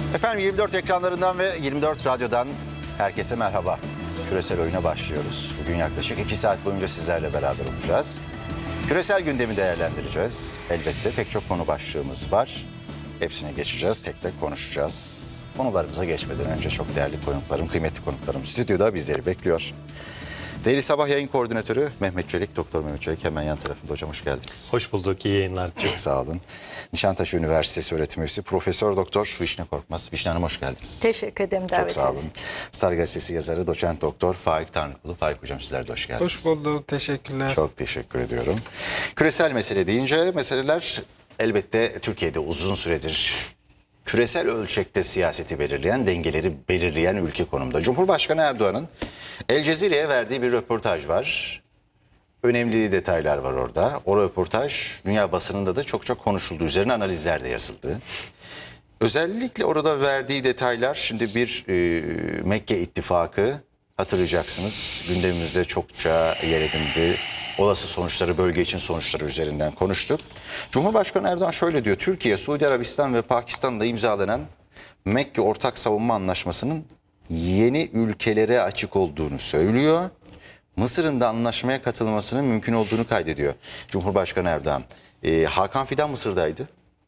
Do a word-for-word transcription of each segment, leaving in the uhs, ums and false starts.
Efendim yirmi dört ekranlarından ve yirmi dört radyodan herkese merhaba. Küresel oyuna başlıyoruz. Bugün yaklaşık iki saat boyunca sizlerle beraber olacağız. Küresel gündemi değerlendireceğiz. Elbette pek çok konu başlığımız var. Hepsine geçeceğiz, tek tek konuşacağız. Konularımıza geçmeden önce çok değerli konuklarım, kıymetli konuklarım stüdyoda bizleri bekliyor. Daily Sabah yayın koordinatörü Mehmet Çelik, Doktor Mehmet Çelik hemen yan tarafında. Hocam hoş geldiniz. Hoş bulduk, iyi yayınlar. Çok sağ olun. Nişantaşı Üniversitesi öğretim üyesi Profesör Doktor Vişne Korkmaz. Vişne Hanım hoş geldiniz. Teşekkür ederim Çok davetiniz sağ olun. için. Star Gazetesi yazarı Doçent Doktor Faik Tanrıkulu. Faik Hocam sizler de hoş geldiniz. Hoş bulduk, teşekkürler. Çok teşekkür ediyorum. Küresel mesele deyince meseleler elbette Türkiye'de uzun süredir küresel ölçekte siyaseti belirleyen, dengeleri belirleyen ülke konumda. Cumhurbaşkanı Erdoğan'ın El Cezire'ye verdiği bir röportaj var. Önemli detaylar var orada. O röportaj dünya basınında da çok çok konuşuldu. Üzerine analizler de yazıldı. Özellikle orada verdiği detaylar, şimdi bir e, Mekke ittifakı hatırlayacaksınız. Gündemimizde çokça yer edindi. Olası sonuçları, bölge için sonuçları üzerinden konuştuk. Cumhurbaşkanı Erdoğan şöyle diyor. Türkiye, Suudi Arabistan ve Pakistan'da imzalanan Mekke Ortak Savunma Anlaşması'nın yeni ülkelere açık olduğunu söylüyor. Mısır'ın da anlaşmaya katılmasının mümkün olduğunu kaydediyor Cumhurbaşkanı Erdoğan. Ee, Hakan Fidan Mısır'daydı.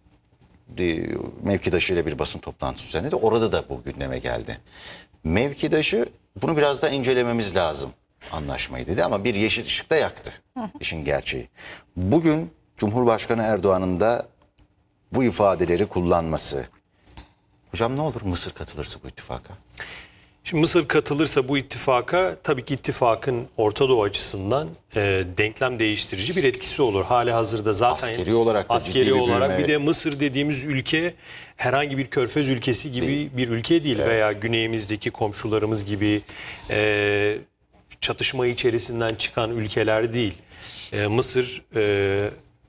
Ee, mevkidaşıyla bir basın toplantısı düzenledi. Orada da bu gündeme geldi. Mevkidaşı bunu biraz da incelememiz lazım anlaşmayı dedi ama bir yeşil ışık da yaktı. İşin gerçeği. Bugün Cumhurbaşkanı Erdoğan'ın da bu ifadeleri kullanması. Hocam ne olur Mısır katılırsa bu ittifaka? Şimdi Mısır katılırsa bu ittifaka, tabii ki ittifakın Orta Doğu açısından e, denklem değiştirici bir etkisi olur. Hali hazırda zaten Askeri olarak da askeri ciddi bir olarak büyüme. bir de Mısır dediğimiz ülke herhangi bir körfez ülkesi gibi Değil. bir ülke değil, Evet. veya güneyimizdeki komşularımız gibi e, çatışma içerisinden çıkan ülkeler değil. E, Mısır e,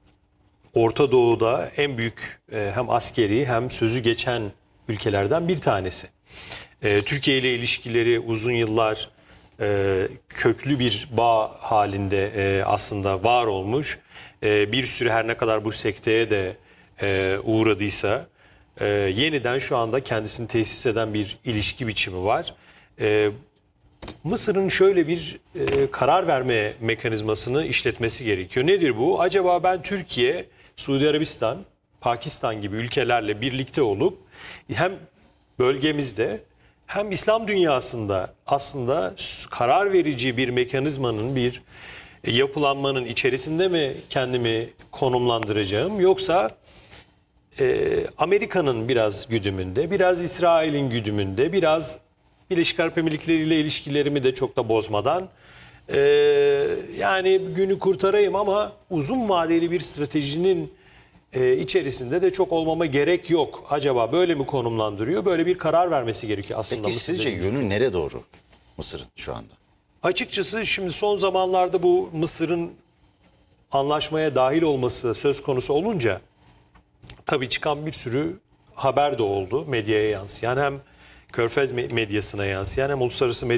Orta Doğu'da en büyük e, hem askeri hem sözü geçen ülkelerden bir tanesi. E, Türkiye ile ilişkileri uzun yıllar e, köklü bir bağ halinde e, aslında var olmuş. E, bir süre her ne kadar bu sekteye de e, uğradıysa e, yeniden şu anda kendisini tesis eden bir ilişki biçimi var. E, Mısır'ın şöyle bir e, karar verme mekanizmasını işletmesi gerekiyor. Nedir bu? Acaba ben Türkiye, Suudi Arabistan, Pakistan gibi ülkelerle birlikte olup hem bölgemizde hem İslam dünyasında aslında karar verici bir mekanizmanın, bir yapılanmanın içerisinde mi kendimi konumlandıracağım, yoksa e, Amerika'nın biraz güdümünde, biraz İsrail'in güdümünde, biraz Birleşik Arap Emirlikleri ile ilişkilerimi de çok da bozmadan e, yani günü kurtarayım ama uzun vadeli bir stratejinin e, içerisinde de çok olmama gerek yok. Acaba böyle mi konumlandırıyor? Böyle bir karar vermesi gerekiyor aslında. Peki Mısır sizce dediğimiz. yönü nereye doğru Mısır'ın şu anda? Açıkçası şimdi son zamanlarda bu Mısır'ın anlaşmaya dahil olması söz konusu olunca tabii çıkan bir sürü haber de oldu medyaya yansıyan, hem Körfez medyasına yansıyan hem uluslararası